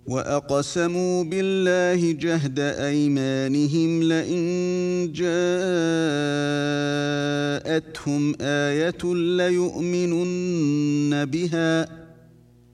وأقسموا بالله جهد أيمانهم لئن جاءتهم آية ليؤمنن بها